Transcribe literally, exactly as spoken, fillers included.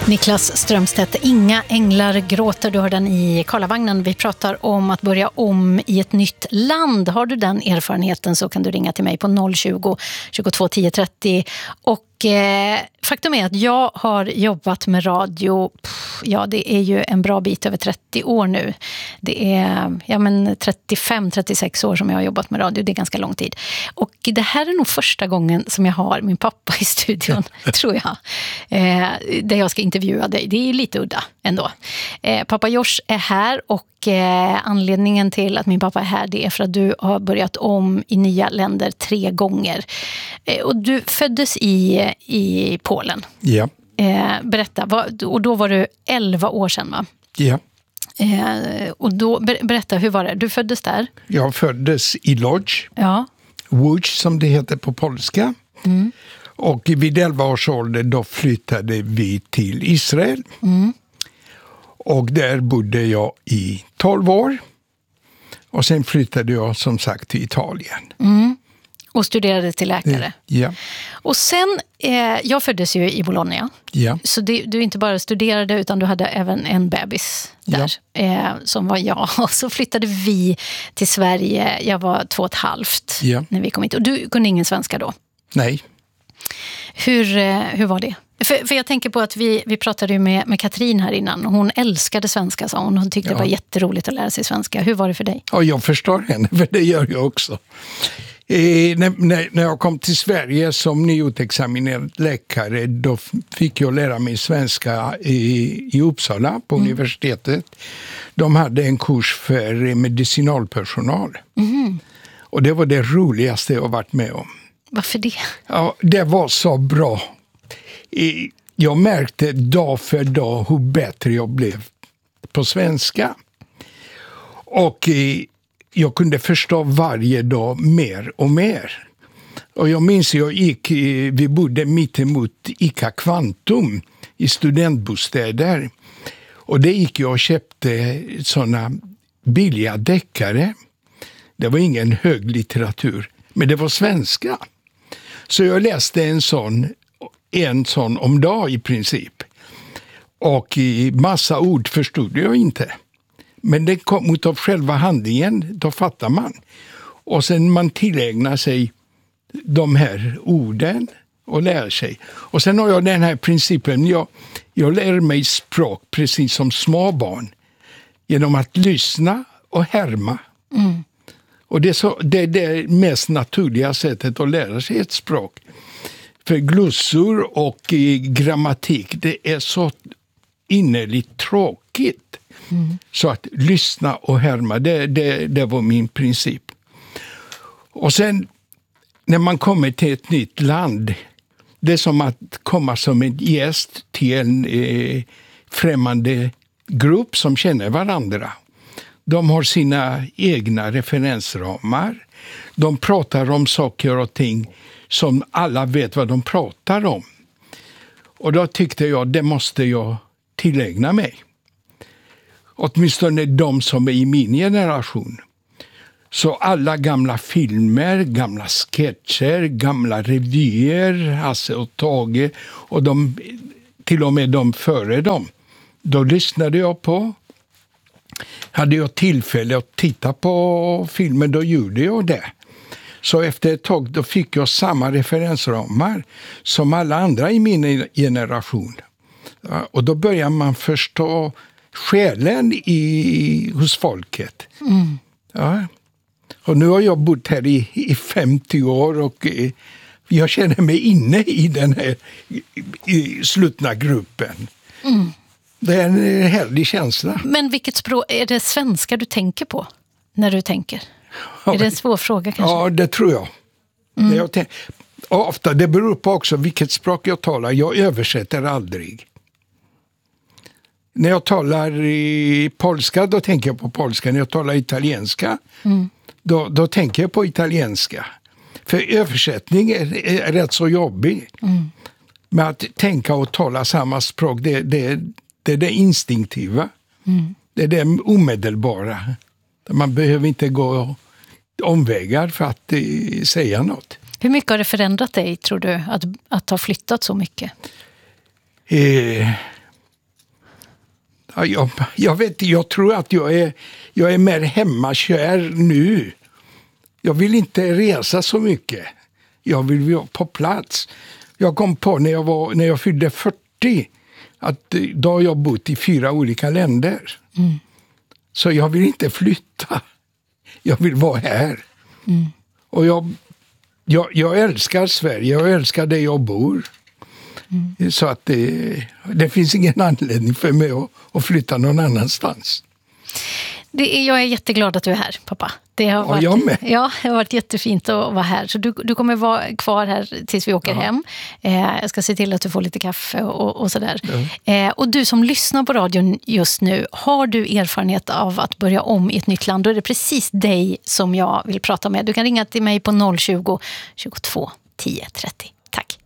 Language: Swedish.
Niklas Strömstedt, Inga änglar gråter, du hör den i Karlavagnen. Vi pratar om att börja om i ett nytt land. Har du den erfarenheten så kan du ringa till mig på noll tjugo, tjugotvå tio trettio. Och eh, faktum är att jag har jobbat med radio, pff, ja det är ju en bra bit över trettio år nu. Det är ja, men trettiofem trettiosex år som jag har jobbat med radio, det är ganska lång tid. Och det här är nog första gången som jag har min pappa i studion, tror jag. Eh, där jag ska intervjua dig. Det är lite udda ändå. Eh, pappa Josh är här och eh, anledningen till att min pappa är här det är för att du har börjat om i nya länder tre gånger. Eh, och du föddes i, i Polen. Ja. Eh, berätta, vad, och då var du elva år sedan va? Ja. Eh, och då, ber, berätta, hur var det? Du föddes där? Jag föddes i Lodz. Ja. Łódź som det heter på polska. Mm. Och vid elva års ålder då flyttade vi till Israel. Mm. Och där bodde jag i tolv år. Och sen flyttade jag som sagt till Italien. Mm. Och studerade till läkare. Ja. Och sen, eh, jag föddes ju i Bologna. Ja. Så det, du inte bara studerade utan du hade även en bebis där. Ja. Eh, som var jag. Och så flyttade vi till Sverige. Jag var två och ett halvt ja. när vi kom hit. Och du kunde ingen svenska då? Nej. Hur, eh, hur var det? För, för jag tänker på att vi, vi pratade ju med, med Katrin här innan. Hon älskade svenska, sa hon. Hon tyckte ja. det var jätteroligt att lära sig svenska. Hur var det för dig? Ja, jag förstår henne, för det gör jag också. Eh, när, när, när jag kom till Sverige som nyutexaminerad läkare då fick jag lära mig svenska i, i Uppsala på mm. universitetet. De hade en kurs för medicinalpersonal. Mm. Och det var det roligaste jag varit med om. Varför det? Ja, det var så bra. Jag märkte dag för dag hur bättre jag blev på svenska. Och jag kunde förstå varje dag mer och mer. Och jag minns jag gick, vi bodde mitt emot ICA Kvantum i studentbostäder. Och det gick jag och köpte sådana billiga deckare. Det var ingen hög litteratur, men det var svenska. Så jag läste en sån, en sån om dag i princip. Och i massa ord förstod jag inte. Men det kom mot av själva handlingen, då fattar man. Och sen man tillägnar sig de här orden och lär sig. Och sen har jag den här principen, jag, jag lär mig språk precis som små barn. Genom att lyssna och härma. Mm. Och det är, så, det är det mest naturliga sättet att lära sig ett språk. För glossor och grammatik, det är så innerligt tråkigt. Mm. Så att lyssna och härma, det, det, det var min princip. Och sen när man kommer till ett nytt land, det är som att komma som en gäst till en eh, främmande grupp som känner varandra. De har sina egna referensramar. De pratar om saker och ting som alla vet vad de pratar om. Och då tyckte jag, det måste jag tillägna mig. Åtminstone de som är i min generation. Så alla gamla filmer, gamla sketcher, gamla revyer, Hasse och Tage och de, till och med de före dem. Då lyssnade jag på. Hade jag tillfälle att titta på filmen, då gjorde jag det. Så efter ett tag då fick jag samma referensramar som alla andra i min generation. Och då börjar man förstå själen i, hos folket. Mm. Ja. Och nu har jag bott här i, i femtio år och eh, jag känner mig inne i den här i, i slutna gruppen. Mm. Det är en härlig känsla. Men vilket språk, är det svenska du tänker på när du tänker? Ja, är det en svår fråga kanske? Ja, det tror jag. Mm. Det jag tänk, ofta, det beror på också vilket språk jag talar. Jag översätter aldrig. När jag talar i polska, då tänker jag på polska. När jag talar italienska, mm. då, då tänker jag på italienska. För översättning är, är rätt så jobbig. Mm. Men att tänka och tala samma språk, det, det, det är det instinktiva. Mm. Det är det omedelbara. Man behöver inte gå omvägar för att eh, säga något. Hur mycket har det förändrat dig, tror du, att, att ha flyttat så mycket? Eh, Ja, jag, jag vet jag tror att jag är, jag är mer hemmakär nu. Jag vill inte resa så mycket. Jag vill vara på plats. Jag kom på när jag, var, när jag fyllde fyrtio att då har jag bott i fyra olika länder. Mm. Så jag vill inte flytta. Jag vill vara här. Mm. Och jag, jag, jag älskar Sverige. Jag älskar där jag bor. Mm. Så att det, det finns ingen anledning för mig att, att flytta någon annanstans. Det är, jag är jätteglad att du är här, pappa. Det har varit, ja, jag med. Ja, det har varit jättefint att vara här. Så du, du kommer vara kvar här tills vi åker ja. hem. Eh, jag ska se till att du får lite kaffe och, och sådär. Ja. Eh, och du som lyssnar på radion just nu, har du erfarenhet av att börja om i ett nytt land? Då är det precis dig som jag vill prata med. Du kan ringa till mig på noll tjugo, tjugotvå, tio trettio. Tack.